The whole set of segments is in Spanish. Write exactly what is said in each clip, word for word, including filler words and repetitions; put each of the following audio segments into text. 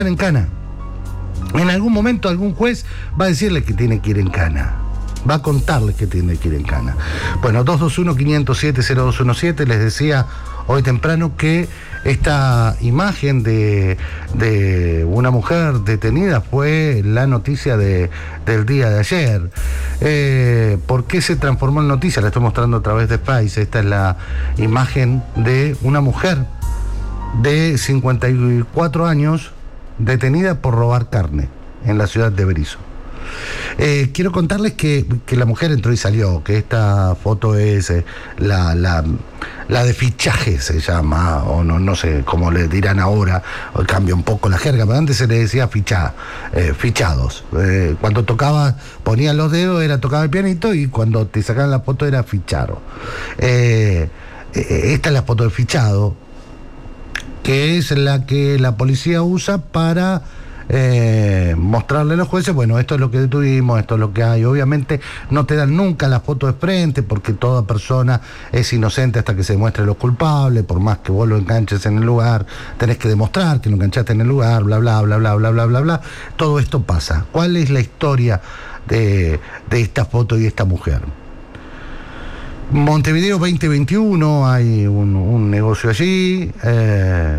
en cana. En algún momento algún juez va a decirle que tiene que ir en cana. Va a contarles que tiene que ir en cana. Bueno, dos dos uno, cinco cero siete, cero dos uno siete, les decía hoy temprano que esta imagen de, de una mujer detenida fue la noticia de, del día de ayer. Eh, ¿Por qué se transformó en noticia? La estoy mostrando a través de Face. Esta es la imagen de una mujer de cincuenta y cuatro años detenida por robar carne en la ciudad de Berisso. Eh, quiero contarles que, que la mujer entró y salió, que esta foto es eh, la, la, la de fichaje, se llama, o no, no sé cómo le dirán ahora, cambia un poco la jerga, pero antes se le decía ficha, eh, fichados. Eh, cuando tocaba, ponían los dedos, era tocaba el pianito, y cuando te sacaban la foto era fichado. Eh, eh, esta es la foto de fichado, que es la que la policía usa para eh, mostrarle a los jueces, bueno, esto es lo que detuvimos, esto es lo que hay. Obviamente no te dan nunca la foto de frente, porque toda persona es inocente hasta que se demuestre lo culpable. Por más que vos lo enganches en el lugar, tenés que demostrar que lo enganchaste en el lugar, bla, bla, bla, bla, bla, bla, bla, bla. Todo esto pasa. ¿Cuál es la historia de, de esta foto y esta mujer? Montevideo veinte veintiuno, hay un, un negocio allí, eh,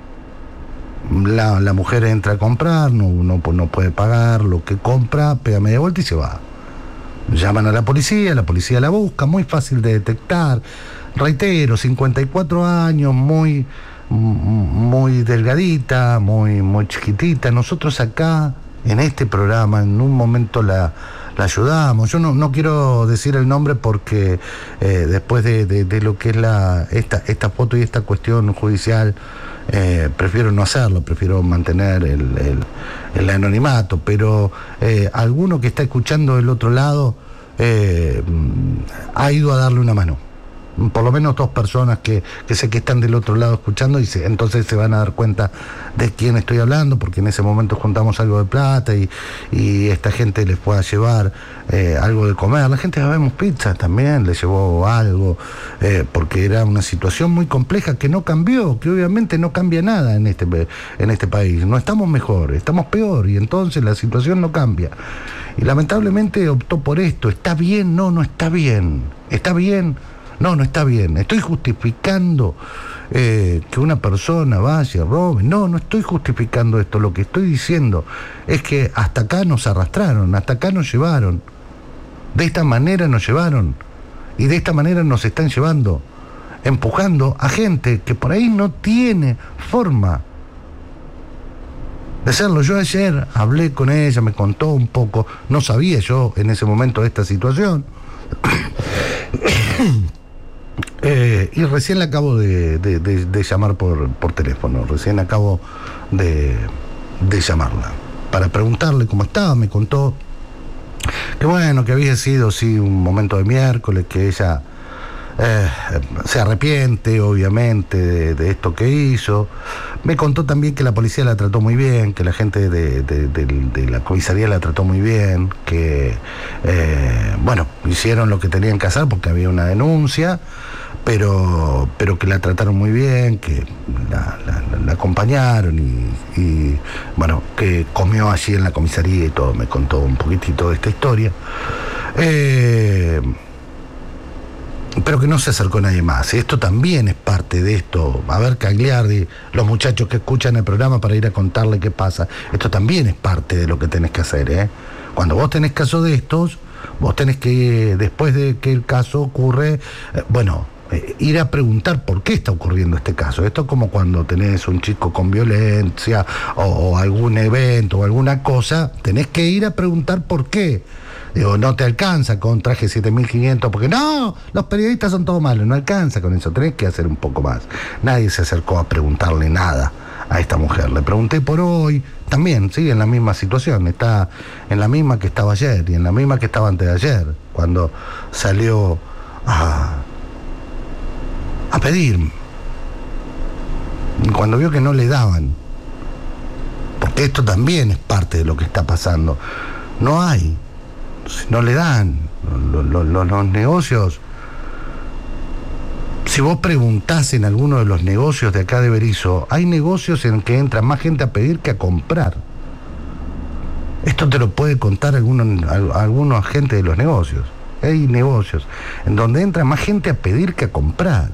la, la mujer entra a comprar, no, no, no puede pagar lo que compra, pega media vuelta y se va. Llaman a la policía, la policía la busca, muy fácil de detectar. Reitero, cincuenta y cuatro años, muy, muy delgadita, muy, muy chiquitita. Nosotros acá, en este programa, en un momento la... la ayudamos. Yo no, no quiero decir el nombre porque eh, después de, de, de lo que es la esta, esta foto y esta cuestión judicial, eh, prefiero no hacerlo, prefiero mantener el, el, el anonimato, pero eh, alguno que está escuchando del otro lado eh, ha ido a darle una mano. Por lo menos dos personas que, que sé que están del otro lado escuchando, y se, entonces se van a dar cuenta de quién estoy hablando, porque en ese momento juntamos algo de plata y, y esta gente les pueda llevar eh, algo de comer. La gente, sabemos, pizza también, les llevó algo, eh, porque era una situación muy compleja que no cambió, que obviamente no cambia nada en este, en este país. No estamos mejor, estamos peor, y entonces la situación no cambia. Y lamentablemente optó por esto. ¿Está bien? No, no está bien. ¿Está bien? No, no está bien. ¿Estoy justificando eh, que una persona vaya y robe? No, no estoy justificando esto. Lo que estoy diciendo es que hasta acá nos arrastraron, hasta acá nos llevaron. De esta manera nos llevaron. Y de esta manera nos están llevando, empujando a gente que por ahí no tiene forma de hacerlo. Yo ayer hablé con ella, me contó un poco, no sabía yo en ese momento de esta situación. Eh, y recién la acabo de, de, de, de llamar por, por teléfono, recién acabo de, de llamarla para preguntarle cómo estaba. Me contó que bueno, que había sido sí un momento de miércoles, que ella eh, se arrepiente obviamente de, de esto que hizo. Me contó también que la policía la trató muy bien, que la gente de, de, de, de la comisaría la trató muy bien, que eh, bueno, hicieron lo que tenían que hacer porque había una denuncia, pero pero que la trataron muy bien, que la, la, la acompañaron y, y bueno, que comió allí en la comisaría y todo. Me contó un poquitito de esta historia, eh, pero que no se acercó nadie más. Esto también es parte de esto. A ver, Cagliardi, los muchachos que escuchan el programa, para ir a contarle qué pasa. Esto también es parte de lo que tenés que hacer, ¿eh? Cuando vos tenés caso de estos, vos tenés que, después de que el caso ocurre, eh, bueno, eh, ir a preguntar por qué está ocurriendo este caso. Esto es como cuando tenés un chico con violencia o, o algún evento o alguna cosa, tenés que ir a preguntar por qué. Digo, no te alcanza con traje siete mil quinientos, porque no, los periodistas son todos malos, no alcanza con eso, tenés que hacer un poco más. Nadie se acercó a preguntarle nada a esta mujer. Le pregunté por hoy, también sigue en la misma situación, está en la misma que estaba ayer y en la misma que estaba antes de ayer, cuando salió a, a pedir, cuando vio que no le daban, porque esto también es parte de lo que está pasando. No hay, no le dan, los, los, los, los negocios Si vos preguntás en alguno de los negocios de acá de Berisso, hay negocios en que entra más gente a pedir que a comprar. Esto te lo puede contar algunos, algunos agentes de los negocios. Hay negocios en donde entra más gente a pedir que a comprar.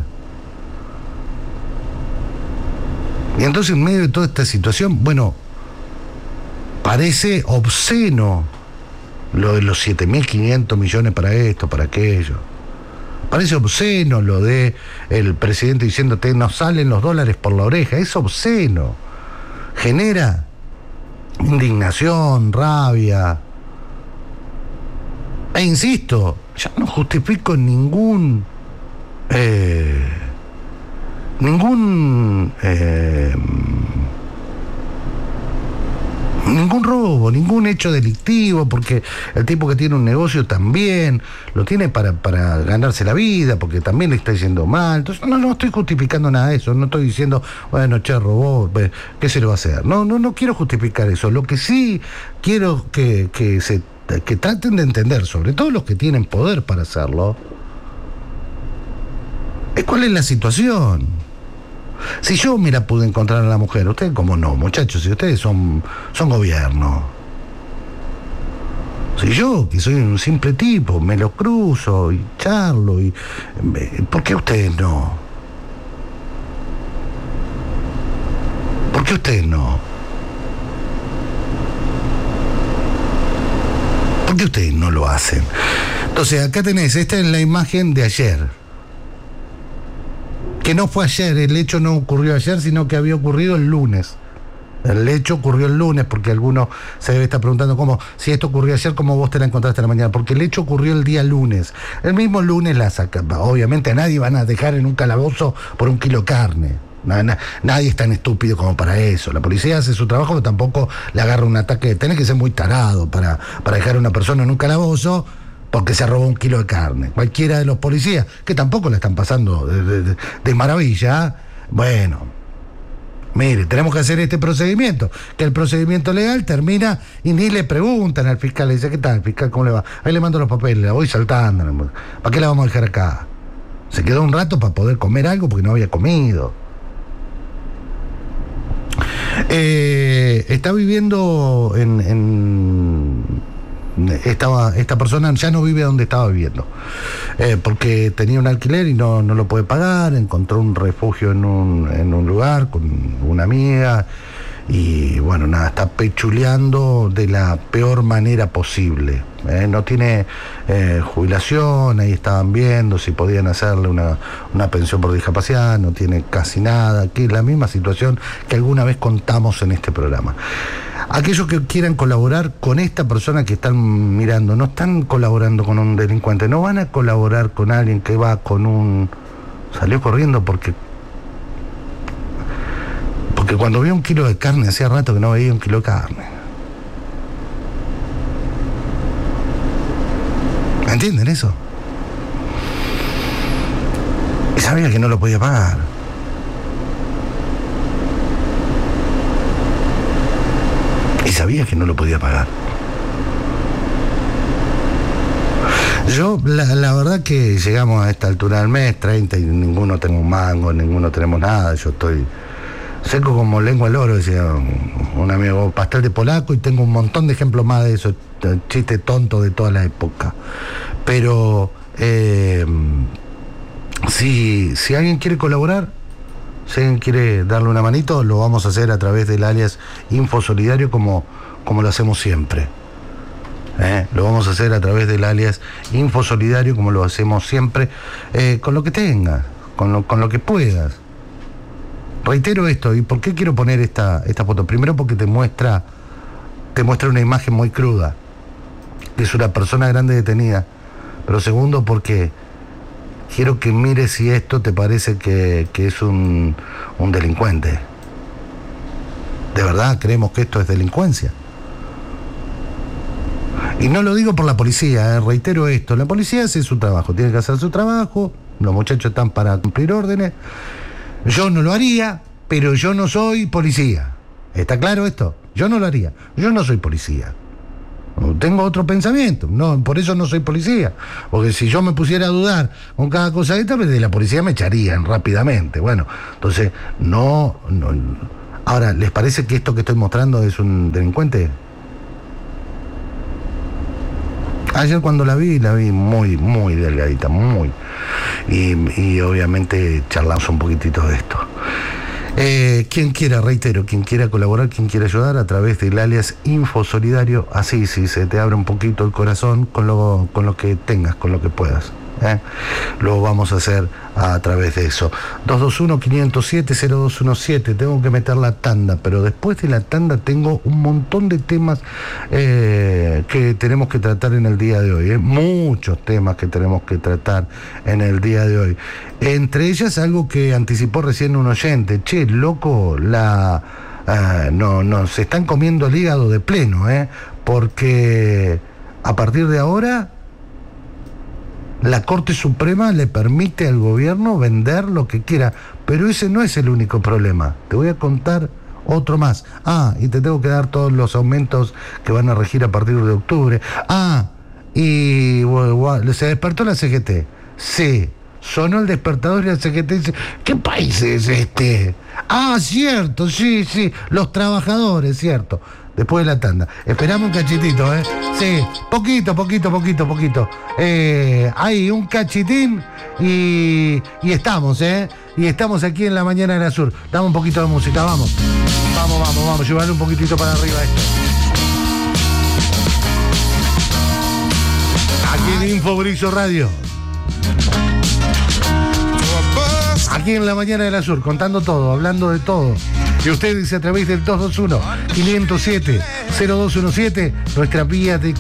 Y entonces en medio de toda esta situación, bueno, parece obsceno lo de los siete mil quinientos millones para esto, para aquello. Parece obsceno lo de el presidente diciéndote nos salen los dólares por la oreja. Es obsceno. Genera indignación, rabia. E insisto, yo no justifico ningún eh, ningún eh, ningún robo, ningún hecho delictivo, porque el tipo que tiene un negocio también lo tiene para, para ganarse la vida, porque también le está yendo mal. Entonces no, no estoy justificando nada de eso, no estoy diciendo, bueno, che, robó, ¿qué se le va a hacer? No, no, no quiero justificar eso. Lo que sí quiero que, que se que traten de entender, sobre todo los que tienen poder para hacerlo, es cuál es la situación. Si yo, mira, pude encontrar a la mujer, ustedes como no, muchachos, si ustedes son, son gobierno. Si yo, que soy un simple tipo, me lo cruzo y charlo, y ¿por qué ustedes no? ¿Por qué ustedes no? ¿Por qué ustedes no lo hacen? Entonces, acá tenés, esta es la imagen de ayer. Que no fue ayer, el hecho no ocurrió ayer, sino que había ocurrido el lunes. El hecho ocurrió el lunes, porque alguno se debe estar preguntando cómo, si esto ocurrió ayer, ¿cómo vos te la encontraste en la mañana? Porque el hecho ocurrió el día lunes. El mismo lunes la saca. Obviamente a nadie van a dejar en un calabozo por un kilo de carne. Na, na, nadie es tan estúpido como para eso. La policía hace su trabajo, pero tampoco le agarra un ataque. Tenés que ser muy tarado para, para dejar a una persona en un calabozo porque se robó un kilo de carne. Cualquiera de los policías, que tampoco la están pasando de, de, de maravilla, bueno, mire, tenemos que hacer este procedimiento, que el procedimiento legal termina y ni le preguntan al fiscal, le dice, ¿qué tal, fiscal, cómo le va? Ahí le mando los papeles, la voy saltando, ¿para qué la vamos a dejar acá? Se quedó un rato para poder comer algo porque no había comido. Eh, está viviendo en... en Estaba, esta persona ya no vive donde estaba viviendo, eh, porque tenía un alquiler y no, no lo puede pagar. Encontró un refugio en un, en un lugar con una amiga y bueno, nada, está pechuleando de la peor manera posible. Eh, no tiene eh, jubilación, ahí estaban viendo si podían hacerle una, una pensión por discapacidad, no tiene casi nada, que es la misma situación que alguna vez contamos en este programa. Aquellos que quieran colaborar con esta persona que están mirando, no están colaborando con un delincuente, no van a colaborar con alguien que va con un... salió corriendo porque... porque cuando vio un kilo de carne, hacía rato que no veía un kilo de carne. ¿Entienden eso? Y sabía que no lo podía pagar. Y sabía que no lo podía pagar. Yo, la, la verdad que llegamos a esta altura del mes, treinta, y ninguno tenemos mango, ninguno tenemos nada. Yo estoy seco como lengua al oro, decía un amigo, pastel de polaco, y tengo un montón de ejemplos más de eso, chiste tonto de toda la época. Pero eh, si, si alguien quiere colaborar, si alguien quiere darle una manito, lo vamos a hacer a través del alias Info Solidario, como, como lo hacemos siempre. ¿Eh? Lo vamos a hacer a través del alias Info Solidario, como lo hacemos siempre, eh, con lo que tengas, con lo, con lo que puedas. Reitero esto, ¿y por qué quiero poner esta, esta foto? Primero porque te muestra, te muestra una imagen muy cruda, que es una persona grande detenida. Pero segundo porque quiero que mires si esto te parece que, que es un, un delincuente. ¿De verdad creemos que esto es delincuencia? Y no lo digo por la policía, eh, reitero esto, la policía hace su trabajo, tiene que hacer su trabajo, los muchachos están para cumplir órdenes. Yo no lo haría, pero yo no soy policía. ¿Está claro esto? Yo no lo haría. Yo no soy policía. Tengo otro pensamiento, no, por eso no soy policía, porque si yo me pusiera a dudar con cada cosa de esta, de la policía me echarían rápidamente. Bueno, entonces, no, no. Ahora, ¿les parece que esto que estoy mostrando es un delincuente? Ayer cuando la vi, la vi muy, muy delgadita, muy. Y, y obviamente charlamos un poquitito de esto. Eh, quien quiera, reitero, quien quiera colaborar, quien quiera ayudar a través del alias Info Solidario, así sí se te abre un poquito el corazón con lo, con lo que tengas, con lo que puedas. ¿eh? Lo vamos a hacer a través de eso. dos dos uno, cinco cero siete, cero dos uno siete. Tengo que meter la tanda, pero después de la tanda tengo un montón de temas eh, que tenemos que tratar en el día de hoy. ¿eh? Muchos temas que tenemos que tratar en el día de hoy. Entre ellas algo que anticipó recién un oyente. Che, loco, la uh, no, no, se están comiendo el hígado de pleno, ¿eh? Porque a partir de ahora la Corte Suprema le permite al gobierno vender lo que quiera, pero ese no es el único problema. Te voy a contar otro más. Ah, y te tengo que dar todos los aumentos que van a regir a partir de octubre. Ah, y bueno, se despertó la C G T. Sí, sonó el despertador y la C G T dice, ¿qué país es este? Ah, cierto, sí, sí, los trabajadores, cierto. Después de la tanda. Esperamos un cachitito, ¿eh? Sí, poquito, poquito, poquito, poquito. Eh, hay un cachitín y, y estamos, ¿eh? Y estamos aquí en la mañana de la Sur. Dame un poquito de música, vamos. Vamos, vamos, vamos. Llevarle un poquitito para arriba esto. Aquí en Infobrizzo Radio. Aquí en la mañana de la Sur, contando todo, hablando de todo. Y usted dice a través del dos dos uno, cinco cero siete, cero dos uno siete, nuestra vía de